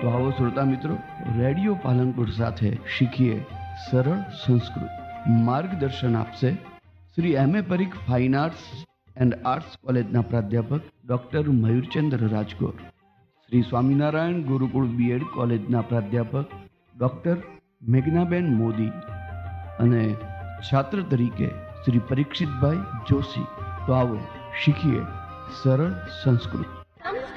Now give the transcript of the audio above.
તો આવો શ્રોતા મિત્રો, રેડિયો પાલનપુર સાથે શીખીએ સરળ સંસ્કૃત. માર્ગદર્શન આપશે Shri M.A. Parikh fine arts and arts કોલેજના પ્રાધ્યાપક ડૉક્ટર મયુરચંદ્ર રાજગોર, શ્રી સ્વામિનારાયણ ગુરુકુળ B.Ed કોલેજના પ્રાધ્યાપક ડૉક્ટર મેઘનાબેન મોદી અને છાત્ર તરીકે શ્રી પરીક્ષિતભાઈ જોશી. તો આવો શીખીએ સરળ સંસ્કૃત.